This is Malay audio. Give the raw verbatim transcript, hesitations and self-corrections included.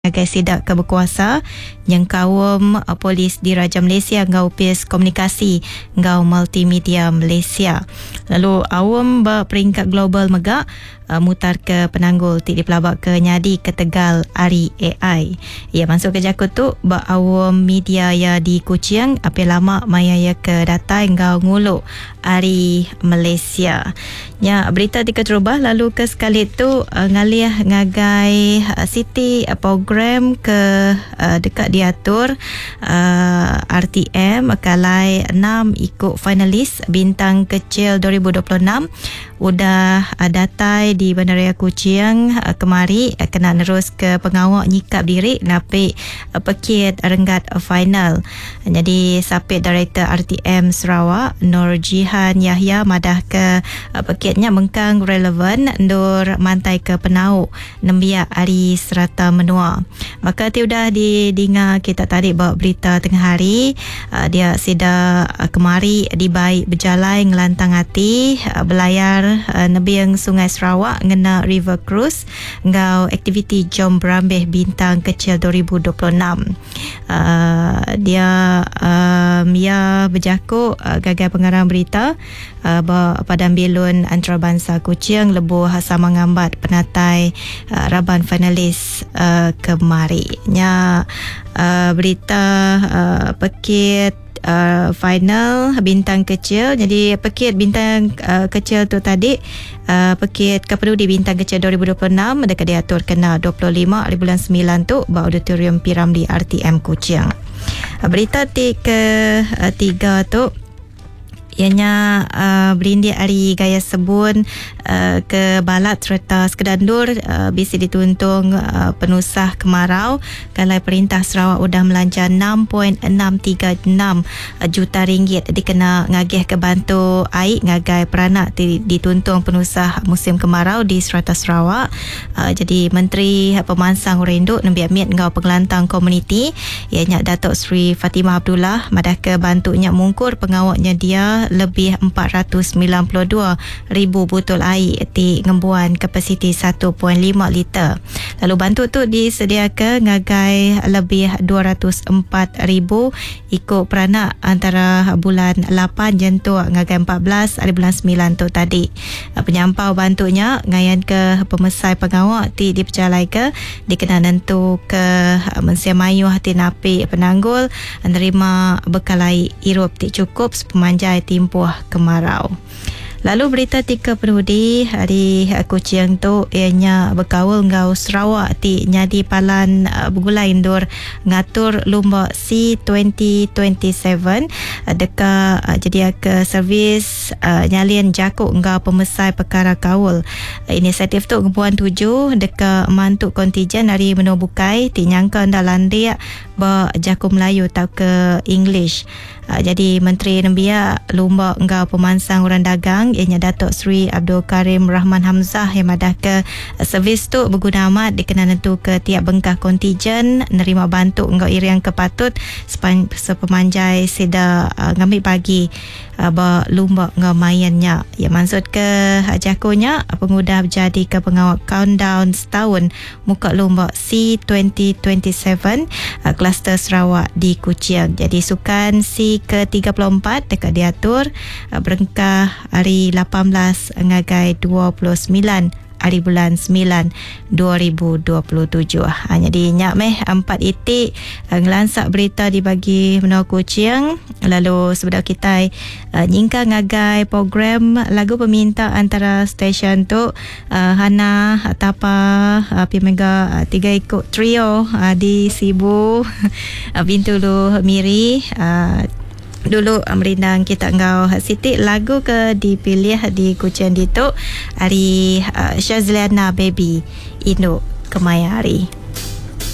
Agai sidak ke berkuasa yang kawam uh, polis di Raja Malaysia ngau pes komunikasi ngau multimedia Malaysia. Lalu awam ba peringkat global megak uh, mutar ke penanggul ti di pelabak ke nyadi ke Tegal Ari A I. Ya masuk ke jakut tu ba awam media ya di Kuching api lama maya ya ke data ngau ngulu Ari Malaysia. Ya berita di keterubah lalu ke sekali tu uh, ngalih ngagai uh, Siti uh, program ke uh, dekat diatur uh, R T M kalai enam ikut finalis bintang kecil dua ribu dua puluh enam udah uh, datai di Bandaraya Kuching uh, kemari uh, kena terus ke pengawal nyikap diri napi uh, pekit renggat uh, final. Jadi sapit Director R T M Sarawak Nur Jihan Yahya madah ke uh, pekitnya mengkang relevan ndur mantai ke penau nembiak hari serata menua. Maka ti udah di dinga kita tadi bawa berita tengah hari uh, dia sida uh, kemari di baik berjalan ngelantang hati uh, belayar uh, nebiang Sungai Sarawak ngena River Cruise ngau aktiviti Jom Berambih bintang kecil dua ribu dua puluh enam. Uh, dia um, ya berjakuk uh, gagal pengarang berita uh, bahawa Padang Bilun Antarabangsa Kuching lebuh sama ngambat penatai uh, raban finalis uh, kemari. Nya uh, berita uh, pekit Uh, final bintang kecil. Jadi pekit bintang uh, kecil tu tadi uh, pekit Keperudi bintang kecil dua ribu dua puluh enam dekat diatur kena dua puluh lima hari bulan sembilan tu ba auditorium P Ramlee R T M Kuching. Uh, berita ti ke uh, tiga tu ianya uh, berindi hari gaya sebun uh, ke balat serta sekedandur uh, bisi dituntung uh, penusah kemarau kalai Perintah Sarawak udah melancar enam perpuluhan enam tiga enam juta ringgit dikena ngagih ke bantu air ngagai peranak dituntung penusah musim kemarau di Serata Sarawak. Uh, jadi Menteri Pemansang Urinduk nembiak miat ngau pengelantang komuniti ianya Datuk Seri Fatimah Abdullah madah ke bantunya mungkur pengawaknya dia lebih empat ratus sembilan puluh dua ribu botol air di ngembuan kapasiti satu perpuluhan lima liter. Lalu bantu tu disediakan ngagai lebih dua ratus empat ribu ikut peranak antara bulan lapan jentuk ngagai empat belas hari bulan sembilan tu tadi. Penyampau bantunya ngayan ke pemesai pengawak ti dipercalai ke dikena nentu ke Mensia Mayu hati napi penanggul menerima bekalai irup ti cukup sepemanjai timpuh kemarau. Lalu berita tiga penudi hari Kuching tu ianya berkawal ngau Sarawak ti nyadi palan uh, bergulai indur ngatur lomba C dua ribu dua puluh tujuh uh, deka uh, jadi ke servis uh, nyalin jakuk ngau pemesai perkara kawal. Uh, inisiatif tu ngebuan tujuh deka mantuk kontijen hari menobukai ti nyangka ndalan dia ba jakuk Melayu tau ke English. Uh, jadi Menteri Nembia Lomba Ngau Pemansang Orang Dagang ianya Datuk Seri Abdul Karim Rahman Hamzah yang madah ke uh, servis tu berguna amat dikena nentu ke tiap bengkah kontijen nerima bantu ngau iriang kepatut sepan, sepemanjai sida uh, ngambil pagi uh, ba lomba ngau mayannya. Ya maksud ke uh, jakonya uh, pengudah berjadi ke pengawal countdown setahun muka lomba C dua ribu dua puluh tujuh uh, kluster Sarawak di Kuching. Jadi sukan C ke tiga puluh empat dekat diatur uh, berengkah hari lapan belas ngagai dua puluh sembilan hari bulan sembilan dua ribu dua puluh tujuh. Ha, jadi nyak meh empat itik uh, ngelansak berita dibagi menua Kuching. Lalu sebedak kita uh, nyingka ngagai program lagu peminta antara stesen tu uh, Hana Tapa uh, Pimega uh, tiga ikut trio uh, di Sibu uh, Bintulu Miri uh, dulu merindang kita ngau Siti lagu ke dipilih di Kuching ditu hari uh, Syazliana Baby Indo Kemayari.